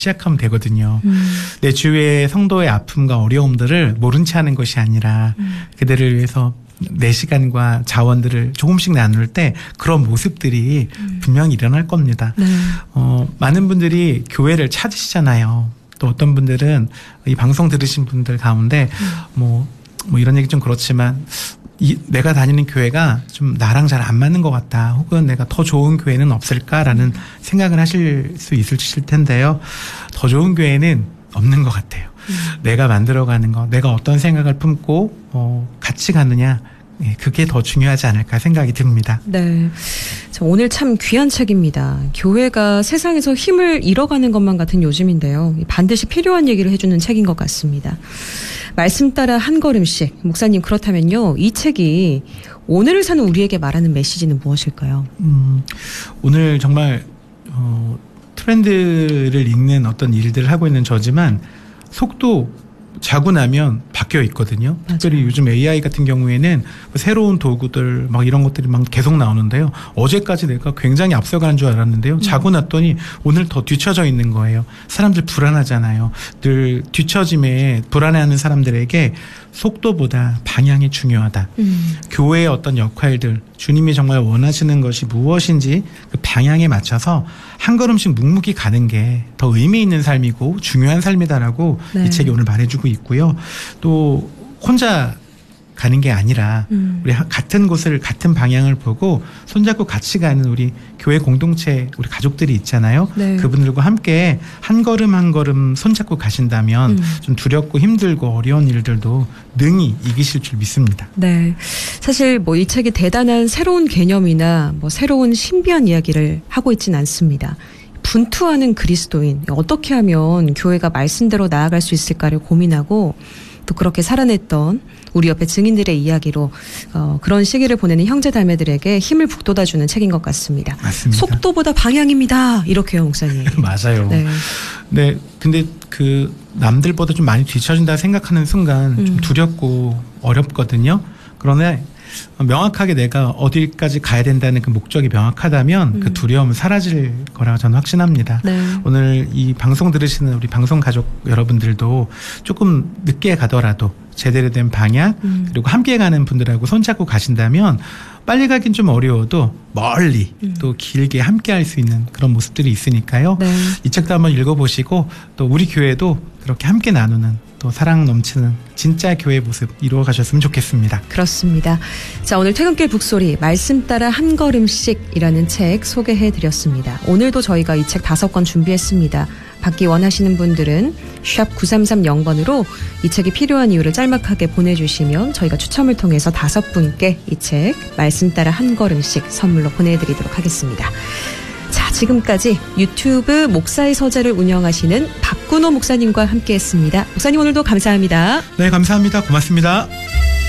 시작하면 되거든요. 내 주위의 성도의 아픔과 어려움들을 모른 채 하는 것이 아니라 그들을 위해서 내 시간과 자원들을 조금씩 나눌 때 그런 모습들이 분명히 일어날 겁니다. 네. 많은 분들이 교회를 찾으시잖아요. 또 어떤 분들은 이 방송 들으신 분들 가운데 뭐 이런 얘기 좀 그렇지만 내가 다니는 교회가 좀 나랑 잘 안 맞는 것 같다. 혹은 내가 더 좋은 교회는 없을까라는 생각을 하실 수 있으실 텐데요. 더 좋은 교회는 없는 것 같아요. 내가 만들어가는 거, 내가 어떤 생각을 품고 같이 가느냐, 그게 더 중요하지 않을까 생각이 듭니다. 네, 오늘 참 귀한 책입니다. 교회가 세상에서 힘을 잃어가는 것만 같은 요즘인데요. 반드시 필요한 얘기를 해주는 책인 것 같습니다. 말씀 따라 한 걸음씩. 목사님, 그렇다면요, 이 책이 오늘을 사는 우리에게 말하는 메시지는 무엇일까요? 오늘 정말 트렌드를 읽는 어떤 일들을 하고 있는 저지만 속도 자고 나면 바뀌어 있거든요. 맞아요. 특별히 요즘 AI 같은 경우에는 새로운 도구들 막 이런 것들이 막 계속 나오는데요. 어제까지 내가 굉장히 앞서가는 줄 알았는데요. 자고 났더니 오늘 더 뒤처져 있는 거예요. 사람들 불안하잖아요. 늘 뒤처짐에 불안해하는 사람들에게 속도보다 방향이 중요하다. 교회의 어떤 역할들, 주님이 정말 원하시는 것이 무엇인지 그 방향에 맞춰서 한 걸음씩 묵묵히 가는 게 더 의미 있는 삶이고 중요한 삶이다라고 네. 이 책이 오늘 말해주고 있고요. 또 혼자 가는 게 아니라 우리 같은 곳을 같은 방향을 보고 손잡고 같이 가는 우리 교회 공동체 우리 가족들이 있잖아요. 네. 그분들과 함께 한 걸음 한 걸음 손잡고 가신다면 좀 두렵고 힘들고 어려운 일들도 능히 이기실 줄 믿습니다. 네, 사실 이 책이 대단한 새로운 개념이나 새로운 신비한 이야기를 하고 있진 않습니다. 분투하는 그리스도인, 어떻게 하면 교회가 말씀대로 나아갈 수 있을까를 고민하고 또 그렇게 살아냈던 우리 옆에 증인들의 이야기로 그런 시기를 보내는 형제자매들에게 힘을 북돋아주는 책인 것 같습니다. 맞습니다. 속도보다 방향입니다. 이렇게요, 목사님. 맞아요. 네. 네, 근데 그 남들보다 좀 많이 뒤처진다 생각하는 순간 좀 두렵고 어렵거든요. 그러나 명확하게 내가 어디까지 가야 된다는 그 목적이 명확하다면 그 두려움은 사라질 거라고 저는 확신합니다. 네. 오늘 이 방송 들으시는 우리 방송 가족 여러분들도 조금 늦게 가더라도 제대로 된 방향 그리고 함께 가는 분들하고 손잡고 가신다면 빨리 가긴 좀 어려워도 멀리 또 길게 함께 할 수 있는 그런 모습들이 있으니까요. 네. 이 책도 한번 읽어보시고 또 우리 교회도 그렇게 함께 나누는 또 사랑 넘치는 진짜 교회 모습 이루어 가셨으면 좋겠습니다. 그렇습니다. 자, 오늘 퇴근길 북소리 말씀 따라 한 걸음씩이라는 책 소개해드렸습니다. 오늘도 저희가 이 책 5권 준비했습니다. 받기 원하시는 분들은 샵 9330번으로 이 책이 필요한 이유를 짤막하게 보내주시면 저희가 추첨을 통해서 5분께 이 책 말씀 따라 한 걸음씩 선물로 보내드리도록 하겠습니다. 자, 지금까지 유튜브 목사의 서재를 운영하시는 박근호 목사님과 함께했습니다. 목사님, 오늘도 감사합니다. 네, 감사합니다. 고맙습니다.